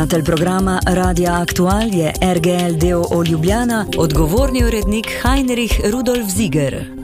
Voditelj programa Radia Aktual je RGL d.o.o. Ljubljana, odgovorni urednik Heinrich Rudolf Ziger.